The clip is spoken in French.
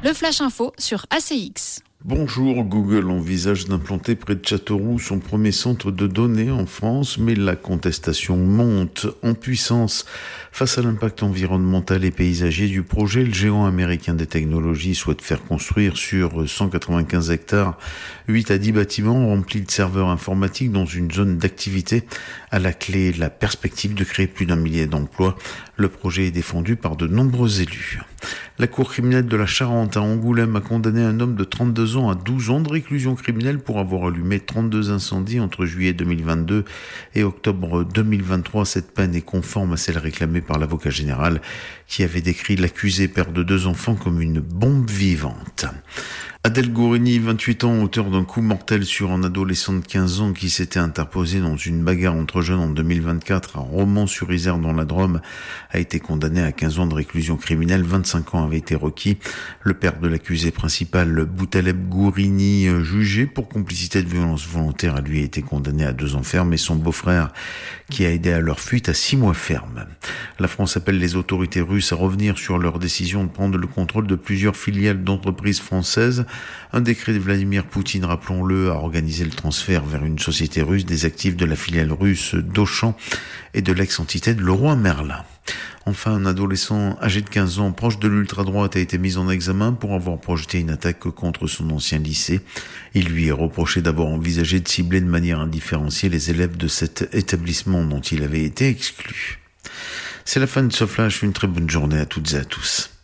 Le Flash Info sur ACX. Bonjour, Google envisage d'implanter près de Châteauroux son premier centre de données en France, mais la contestation monte en puissance. Face à l'impact environnemental et paysager du projet, le géant américain des technologies souhaite faire construire sur 195 hectares 8 à 10 bâtiments remplis de serveurs informatiques dans une zone d'activité. À la clé, la perspective de créer plus d'1 millier d'emplois. Le projet est défendu par de nombreux élus. La cour criminelle de la Charente à Angoulême a condamné un homme de 32 ans à 12 ans de réclusion criminelle pour avoir allumé 32 incendies entre juillet 2022 et octobre 2023. Cette peine est conforme à celle réclamée par l'avocat général qui avait décrit l'accusé, père de 2 enfants, comme une bombe vivante. Adèle Gourini, 28 ans, auteur d'un coup mortel sur un adolescent de 15 ans qui s'était interposé dans une bagarre entre jeunes en 2024 à Romans-sur-Isère dans la Drôme, a été condamné à 15 ans de réclusion criminelle. 25 ans avaient été requis. Le père de l'accusé principal, Boutaleb Gourini, jugé pour complicité de violence volontaire, a lui été condamné à 2 ans ferme et son beau-frère, qui a aidé à leur fuite, à 6 mois ferme. La France appelle les autorités russes à revenir sur leur décision de prendre le contrôle de plusieurs filiales d'entreprises françaises. Un décret de Vladimir Poutine, rappelons-le, a organisé le transfert vers une société russe des actifs de la filiale russe d'Auchan et de l'ex-entité de Leroy Merlin. Enfin, un adolescent âgé de 15 ans, proche de l'ultra-droite, a été mis en examen pour avoir projeté une attaque contre son ancien lycée. Il lui est reproché d'avoir envisagé de cibler de manière indifférenciée les élèves de cet établissement dont il avait été exclu. C'est la fin de ce flash. Une très bonne journée à toutes et à tous.